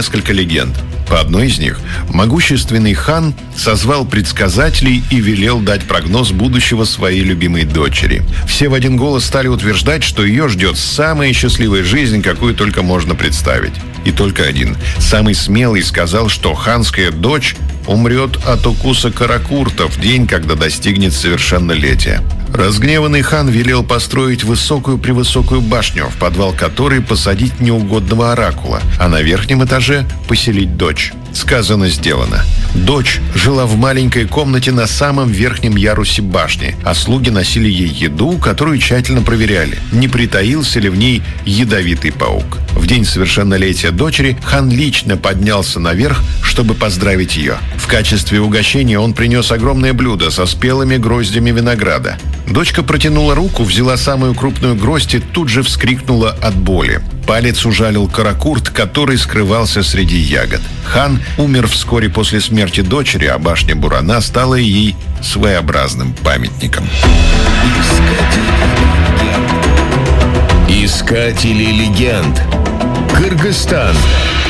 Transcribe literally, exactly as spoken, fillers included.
несколько легенд. По одной из них, могущественный хан созвал предсказателей и велел дать прогноз будущего своей любимой дочери. Все в один голос стали утверждать, что ее ждет самая счастливая жизнь, какую только можно представить. И только один, самый смелый, сказал, что ханская дочь умрет от укуса каракурта в день, когда достигнет совершеннолетия. Разгневанный хан велел построить высокую-превысокую башню, в подвал которой посадить неугодного оракула, а на верхнем этаже поселить дочь. Сказано, сделано. Дочь жила в маленькой комнате на самом верхнем ярусе башни, а слуги носили ей еду, которую тщательно проверяли, не притаился ли в ней ядовитый паук. В день совершеннолетия дочери хан лично поднялся наверх, чтобы поздравить ее. В качестве угощения он принес огромное блюдо со спелыми гроздями винограда. Дочка протянула руку, взяла самую крупную гроздь и тут же вскрикнула от боли. Палец ужалил каракурт, который скрывался среди ягод. Хан умер вскоре после смерти дочери, а башня Бурана стала ей своеобразным памятником. Искатели легенд. Кыргызстан.